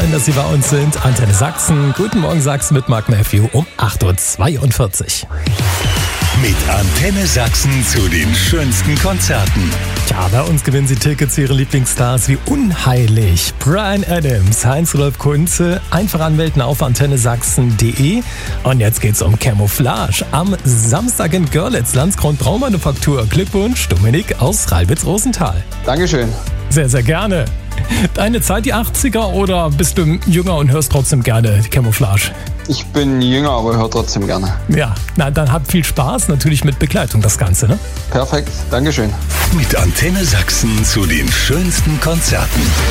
dass Sie bei uns sind. Antenne Sachsen. Guten Morgen Sachsen mit Mark Matthew um 8.42 Uhr. Mit Antenne Sachsen zu den schönsten Konzerten. Tja, bei uns gewinnen Sie Tickets zu Ihren Lieblingsstars wie Unheilig, Bryan Adams, Heinz-Rudolf Kunze. Einfach anmelden auf antennesachsen.de. Und jetzt geht's um Camouflage. Am Samstag in Görlitz, Landskron Braumanufaktur. Glückwunsch, Dominik aus Ralbitz-Rosenthal. Dankeschön. Sehr, sehr gerne. Deine Zeit die 80er oder bist du jünger und hörst trotzdem gerne Camouflage? Ich bin jünger, aber höre trotzdem gerne. Ja, na dann habt viel Spaß, natürlich mit Begleitung das Ganze, ne? Perfekt, Dankeschön. Mit Antenne Sachsen zu den schönsten Konzerten.